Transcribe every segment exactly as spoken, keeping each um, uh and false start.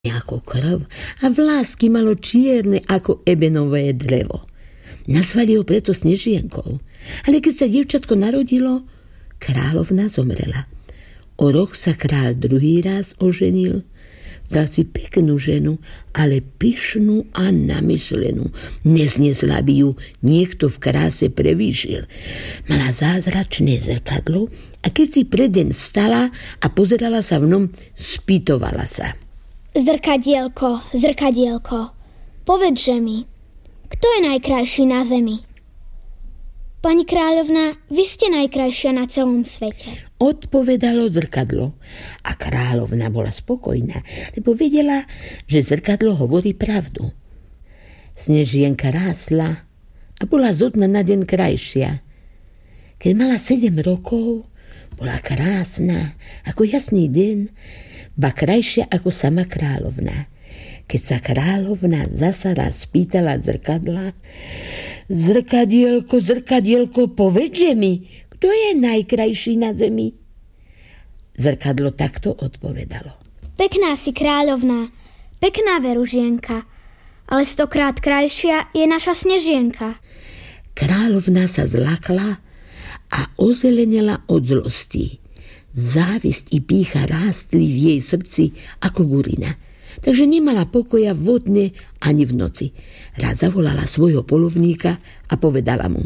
ako krv a vlásky malo čierne ako ebenové drevo. Nazvali ho preto Snežienkou, ale keď sa dievčatko narodilo, kráľovna zomrela. O rok sa kráľ druhý raz oženil, dal si peknú ženu, ale pyšnú a namyslenú. Neznesla by ju niekto v kráse prevýšil. Mala zázračné zrkadlo a keď si pred deň stala a pozerala sa v ňom, spýtovala sa. Zrkadielko, zrkadielko, povedže mi, kto je najkrajší na zemi? Pani kráľovna, vy ste najkrajšia na celom svete. Odpovedalo zrkadlo a kráľovna bola spokojná, lebo vedela, že zrkadlo hovorí pravdu. Snežienka rásla a bola zo dna na deň krajšia. Keď mala sedem rokov, bola krásna ako jasný deň, ba krajšia ako sama kráľovna. Keď sa kráľovna zasa raz spýtala zrkadla, zrkadielko, zrkadielko, povedže mi, kto je najkrajší na zemi? Zrkadlo takto odpovedalo. Pekná si kráľovná, pekná veružienka, ale stokrát krajšia je naša Snežienka. Kráľovna sa zlakla a ozelenela od zlosti. Závisť i pýcha rástli v jej srdci ako burina. Takže nemala pokoja vodne ani v noci. Raz zavolala svojho polovníka a povedala mu: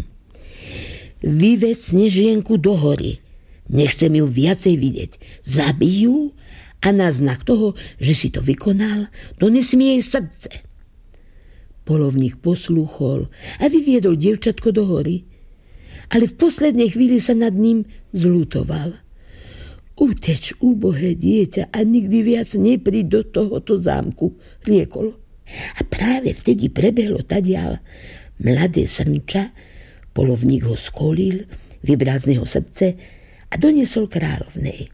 vyved Snežienku do hory. Nechcem ju viacej vidieť. Zabij ju a na znak toho, že si to vykonal, dones mi jej srdce. Polovník poslúchol a vyviedol dievčatko do hory. Ale v poslednej chvíli sa nad ním zľutoval. Uteč, úbohé dieťa, a nikdy viac nepríď do tohoto zámku, riekol. A práve vtedy prebehlo tadiaľ mladé srnča, polovník ho skolil, vybral z neho srdce a doniesol kráľovnej.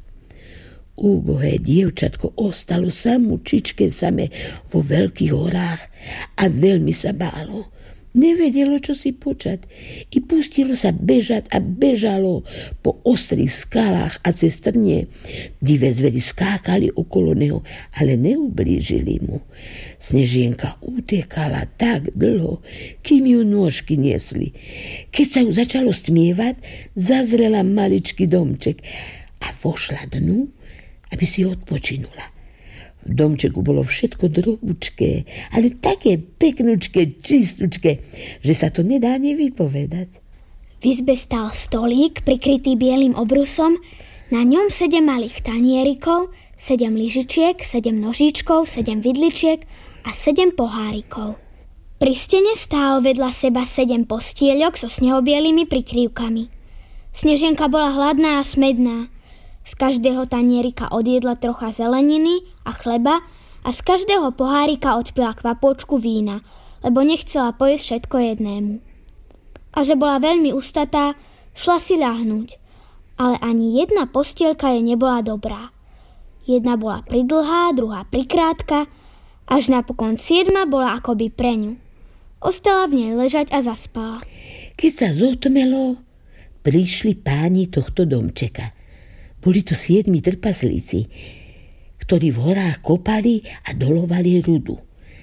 Úbohé dievčatko ostalo samúčičke same vo veľkých horách a veľmi sa bálo. Nevedelo, čo si počať. I pustilo sa bežať a bežalo po ostrých skalách a cez trnie. Divé zvery skákali okolo neho, ale neublížili mu. Snežienka utekala tak dlho, kým ju nôžky niesli. Keď sa ju začalo stmievať, zazrela maličký domček a vošla dnu, aby si odpočinula. V domčeku bolo všetko drobúčké, ale také peknúčké, čistúčké, že sa to nedá nevypovedať. V izbe stál stolík prikrytý bielým obrusom, na ňom sedem malých tanierikov, sedem lyžičiek, sedem nožíčkov, sedem vidličiek a sedem pohárikov. Pri stene stálo vedľa seba sedem postieľok so snehobielými prikryvkami. Snežienka bola hladná a smedná. Z každého tanierika odjedla trocha zeleniny a chleba a z každého pohárika odpila kvapôčku vína, lebo nechcela pojesť všetko jednému. A že bola veľmi ustatá, šla si ľahnúť, ale ani jedna postielka jej nebola dobrá. Jedna bola pridlhá, druhá prikrátka, až napokon siedma bola akoby pre ňu. Ostala v nej ležať a zaspala. Keď sa zotmelo, prišli páni tohto domčeka. Boli to siedmi trpaslíci, ktorí v horách kopali a dolovali rudu.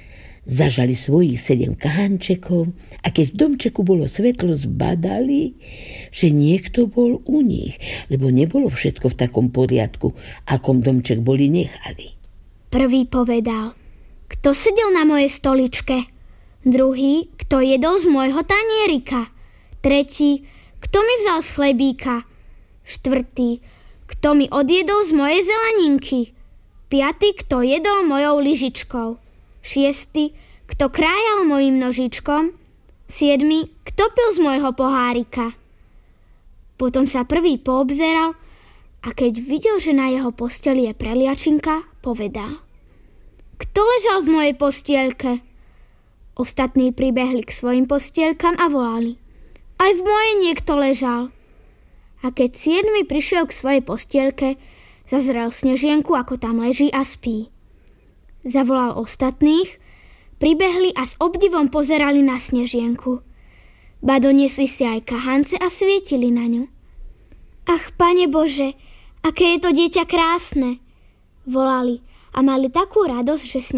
Zažali svojich sedem kahančekov a keď v domčeku bolo svetlo, zbadali, že niekto bol u nich, lebo nebolo všetko v takom poriadku, akom domček boli nechali. Prvý povedal: kto sedel na mojej stoličke? Druhý: kto jedol z môjho tanierika? Tretí: kto mi vzal z chlebíka? Štvrtý: kto mi odjedol z mojej zeleninky? Piaty: kto jedol mojou lyžičkou? Šiesty: kto krájal mojím nožičkom? Siedmy: kto pil z môjho pohárika? Potom sa prvý poobzeral a keď videl, že na jeho posteli je preliačinka, povedal: kto ležal v mojej postielke? Ostatní pribehli k svojim postielkam a volali: aj v mojej niekto ležal. A keď siedmy prišiel k svojej postielke, zazrel Snežienku, ako tam leží a spí. Zavolal ostatných, pribehli a s obdivom pozerali na Snežienku. Ba doniesli si aj kahance a svietili na ňu. Ach, Pane Bože, aké je to dieťa krásne, volali a mali takú radosť, že s